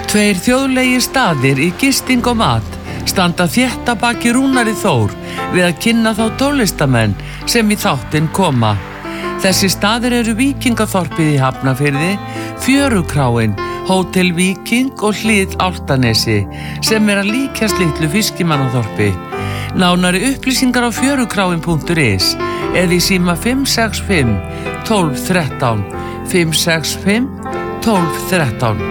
Tveir þjóðlegir staðir í gisting og mat standa þétt að baki Rúnari Þór við að kynna þá tónlistamenn sem í þáttinn koma. Þessi staðir eru Víkingaþorpið í Hafnarfirði, Fjörukráin, Hótel Víking og Hlið Álftanesi sem að líkjast litlu fiskimannaþorpi. Nánari upplýsingar á fjörukráin.is eða í síma 565 12 13 565 12 13.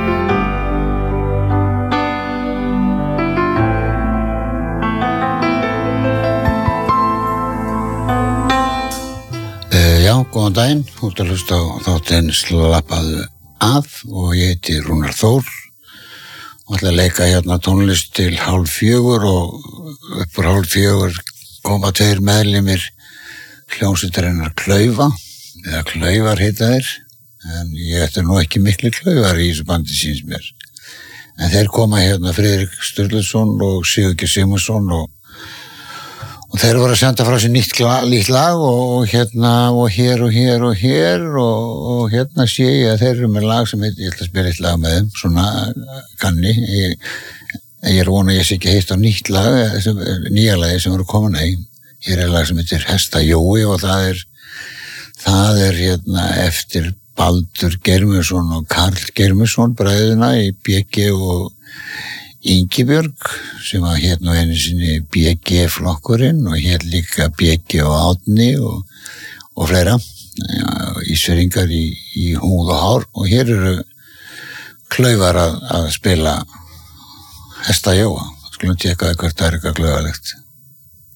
Já, góðan daginn, þú ert að hlusta á þáttinn Slappaðu af og ég heiti Rúnar Þór og ætla að leika hérna tónlist til 3:30 og uppur 3:30 koma tveir meðlimir hljómsveitarinnar Klaufa, eða Klaufar heita þeir, en ég ætti nú ekki miklu Klaufar í þessu bandi síns mér. En þeir koma hérna Friðrik Sturluson og Sigurgeir Sigmundsson og þeir voru að senda frá sér nýtt lag og hérna og hér og hérna sé ég að þeir eru með lag sem ég ætla að spila eitt lag með þeim, svona kanni. Ég er vona að ég sé ekki heitt á nýtt lag, nýja lagi sem voru komin að. Hér er lag sem heitir Hesta Jói og það er hérna eftir Baldur Geirmundsson og Karl Geirmundsson, bræðuna í BG og Ingibjörg sem að hét nú einu sinni BG flokkurinn og hét líka BG og Átni og fleira, Ísfirðingar í húð og hár, og hér eru Klaufar að spila Hesta Jóa. Skulum tjekka hvert það er eitthvað klaufalegt.